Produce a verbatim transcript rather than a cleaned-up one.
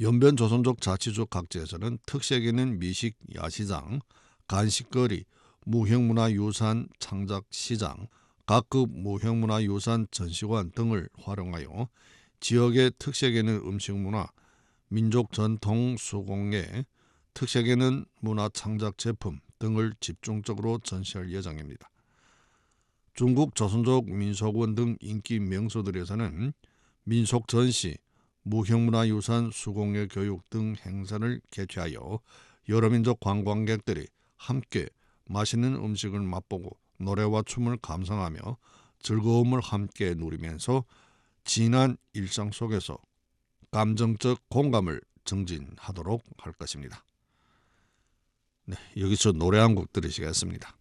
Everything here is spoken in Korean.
연변 조선족 자치주 각지에서는 특색있는 미식 야시장, 간식거리, 무형문화유산 창작시장, 각급 무형문화유산 전시관 등을 활용하여 지역의 특색있는 음식문화, 민족 전통 수공예, 특색있는 문화 창작 제품 등을 집중적으로 전시할 예정입니다. 중국 조선족 민속원 등 인기 명소들에서는 민속 전시, 무형문화유산 수공예 교육 등 행사를 개최하여 여러 민족 관광객들이 함께 맛있는 음식을 맛보고 노래와 춤을 감상하며 즐거움을 함께 누리면서 진한 일상 속에서 감정적 공감을 증진하도록 할 것입니다. 네, 여기서 노래 한 곡 들으시겠습니다.